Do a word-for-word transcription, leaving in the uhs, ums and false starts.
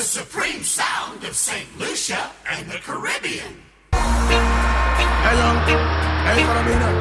supreme sound of Saint Lucia and the Caribbean. Hey, young. Hey, Carabina.